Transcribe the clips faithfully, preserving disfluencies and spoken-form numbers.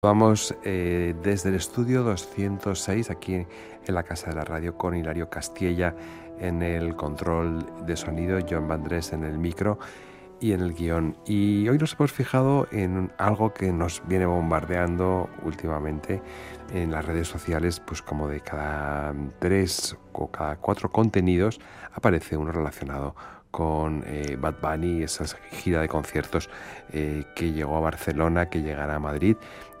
Vamos eh, desde el estudio doscientos seis, aquí en la Casa de la Radio, con Hilario Castilla en el control de sonido, Joan Vandrés en el micro y en el guión. Y hoy nos hemos fijado en algo que nos viene bombardeando últimamente en las redes sociales, pues como de cada tres o cada cuatro contenidos aparece uno relacionado con eh, Bad Bunny, esa gira de conciertos eh, que llegó a Barcelona, que llegará a Madrid,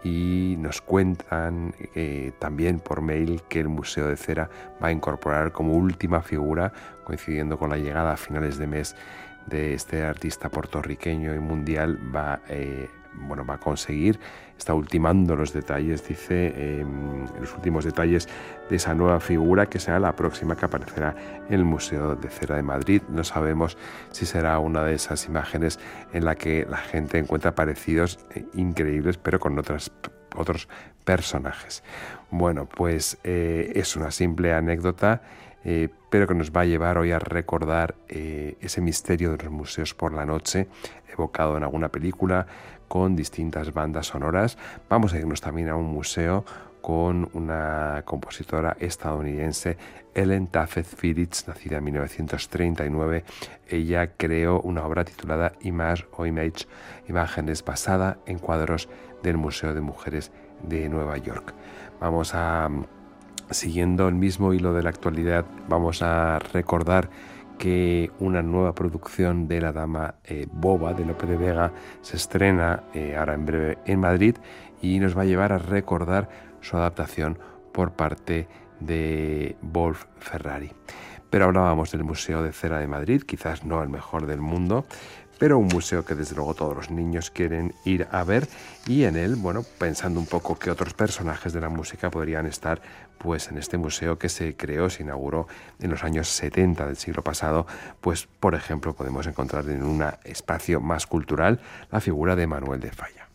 y nos cuentan eh, también por mail que el Museo de Cera va a incorporar como última figura, coincidiendo con la llegada a finales de mes de este artista puertorriqueño y mundial, va, eh, bueno, va a conseguir, está ultimando los detalles, dice, eh, los últimos detalles de esa nueva figura que será la próxima que aparecerá en el Museo de Cera de Madrid. No sabemos si será una de esas imágenes en la que la gente encuentra parecidos eh, increíbles, pero con otras, otros personajes. Bueno, pues eh, es una simple anécdota, Eh, pero que nos va a llevar hoy a recordar eh, ese misterio de los museos por la noche, evocado en alguna película, con distintas bandas sonoras. Vamos a irnos también a un museo con una compositora estadounidense, Ellen Taffet Phillips, nacida en mil novecientos treinta y nueve. Ella creó una obra titulada Image o Image, imágenes, basada en cuadros del Museo de Mujeres de Nueva York. Vamos a... Siguiendo el mismo hilo de la actualidad, vamos a recordar que una nueva producción de La Dama eh, Boba de Lope de Vega se estrena eh, ahora en breve en Madrid y nos va a llevar a recordar su adaptación por parte de Wolf Ferrari. Pero hablábamos del Museo de Cera de Madrid, quizás no el mejor del mundo, pero un museo que desde luego todos los niños quieren ir a ver, y en él, bueno, pensando un poco qué otros personajes de la música podrían estar pues en este museo que se creó, se inauguró en los años setenta del siglo pasado, pues por ejemplo podemos encontrar en un espacio más cultural la figura de Manuel de Falla.